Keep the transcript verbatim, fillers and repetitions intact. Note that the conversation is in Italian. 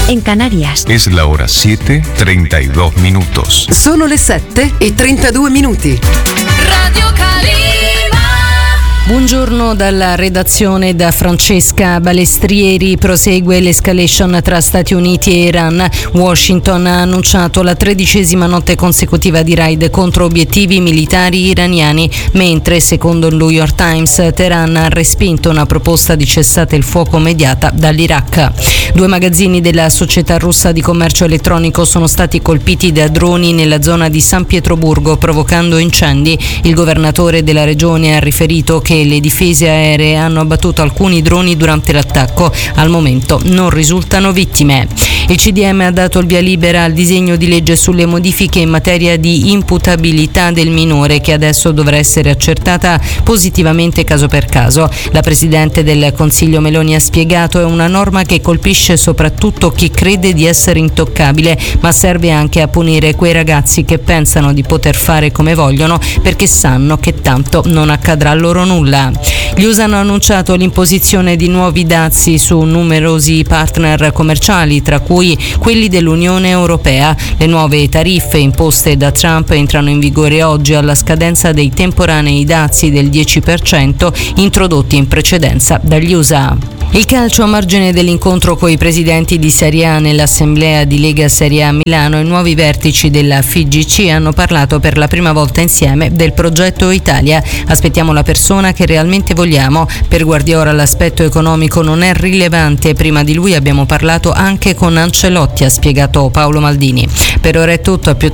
en Canarias. Es la hora siete, treinta y dos minutos. Sono le sette e trentadue minuti. Radio Calima. Buongiorno dalla redazione da Francesca Balestrieri. Prosegue l'escalation tra Stati Uniti e Iran. Washington ha annunciato la tredicesima notte consecutiva di raid contro obiettivi militari iraniani, mentre, secondo il New York Times, Teheran ha respinto una proposta di cessate il fuoco mediata dall'Iraq. Due magazzini della società russa di commercio elettronico sono stati colpiti da droni nella zona di San Pietroburgo, provocando incendi. Il governatore della regione ha riferito che le difese aeree hanno abbattuto alcuni droni durante l'attacco. Al momento non risultano vittime. Il C D M ha dato il via libera al disegno di legge sulle modifiche in materia di imputabilità del minore, che adesso dovrà essere accertata positivamente caso per caso. La Presidente del Consiglio Meloni ha spiegato: è una norma che colpisce soprattutto chi crede di essere intoccabile, ma serve anche a punire quei ragazzi che pensano di poter fare come vogliono perché sanno che tanto non accadrà loro nulla. Gli U S A hanno annunciato l'imposizione di nuovi dazi su numerosi partner commerciali, tra cui quelli dell'Unione Europea. Le nuove tariffe imposte da Trump entrano in vigore oggi, alla scadenza dei temporanei dazi del dieci per cento introdotti in precedenza dagli U S A. Il calcio a margine dell'incontro coi presidenti di Serie A nell'assemblea di Lega Serie A Milano. I nuovi vertici della F I G C hanno parlato per la prima volta insieme del progetto Italia. Aspettiamo la persona che realmente vogliamo. Per Guardiola l'aspetto economico non è rilevante. Prima di lui abbiamo parlato anche con Ancelotti, ha spiegato Paolo Maldini. Per ora è tutto, a più